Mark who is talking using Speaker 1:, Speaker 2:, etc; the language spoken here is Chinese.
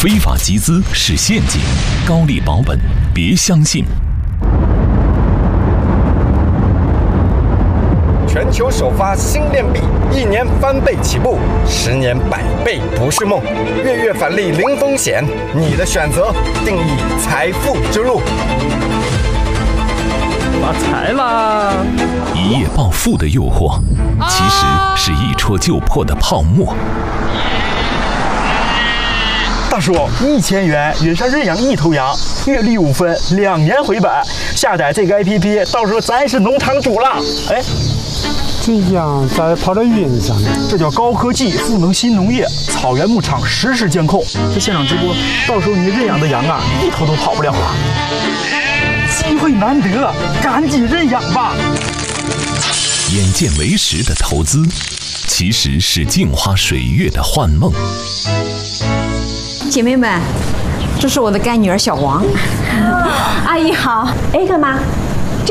Speaker 1: 非法集资是陷阱，高利保本别相信。
Speaker 2: 全球首发新链币，1年翻倍起步，10年100倍不是梦。月返利零风险，你的选择定义财富之路。
Speaker 3: 发财啦！
Speaker 1: 一夜暴富的诱惑，其实是一戳就破的泡沫。
Speaker 4: 大叔，1000元云上认养1头羊，月利5分，2年回本。下载这个 APP， 到时候咱是农场主了。哎，
Speaker 5: 这羊咋跑到云上呢？
Speaker 4: 这叫高科技赋能新农业，草原牧场实时监控。这现场直播，到时候你认养的羊啊，1头都跑不了了。机会难得，赶紧认养吧！
Speaker 1: 眼见为实的投资，其实是镜花水月的幻梦。
Speaker 6: 姐妹们，这是我的干女儿小王。
Speaker 7: 阿姨好，艾克吗？